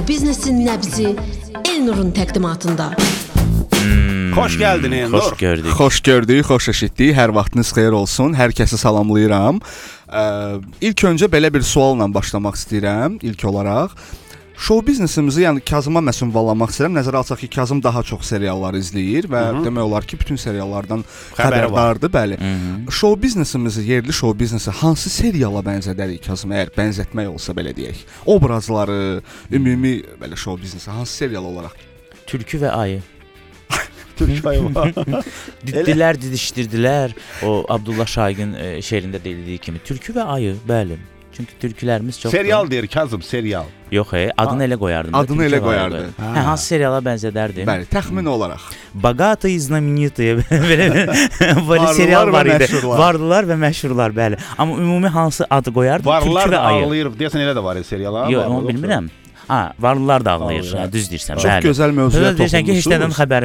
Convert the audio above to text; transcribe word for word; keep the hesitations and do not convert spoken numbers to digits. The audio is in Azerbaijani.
Şou biznesin nəbzi Elnur'un təqdimatında. Hmm, Xoş gəldin Elnur. Xoş gördük. Xoş gördük, xoş eşitdik. Hər vaxtınız xeyir olsun. Hər kəsi salamlayıram. Ə, ilk öncə belə bir sualla başlamaq istəyirəm ilk olaraq. Şou biznesimizi, yəni Kazıma məsunvallamaq istəyirəm. Nəzərə alsaq ki, Kazım daha çox seriallar izləyir və Hı-hı. demək olar ki, bütün seriallardan xəbərdardır, bəli. Hı-hı. Şou biznesimizi, yerli şou biznesi hansı seriala bənzədərik Kazım, əgər bənzətmək olsa belə deyək. Obrazları, ümumi belə şou biznesi hansı serial olaraq? Tülkü və ayı. Türk ayı var. Diddilər, didişdirdilər. O Abdullah Şaiqin e, şeirində deyildiyi kimi tülkü və ayı, bəli. Çünki türkülərimiz çox. Serial deyir Kazım, serial. Yox, he, adını ha. elə qoyardım. Adını elə qoyardı. Hə, hansı seriala bənzədərdim? Bəli, təxmin olaraq. Bogatые, знаменитые belə belə serial var idi. Varlılar və məşhurlar, bəli. Amma ümumi hansı adı qoyardım? Varlılar Tülkü və ayı. ağlayır. Deyəsən elə də var ya seriallar. Yox, onu bilmirəm. Ha, varlılar da ağlayır. Ha, düz deyirsən, Çox bəli. Çox gözəl mövzuya toxunmuşsunuz. Deyirsən ki, heç nədən xəbərim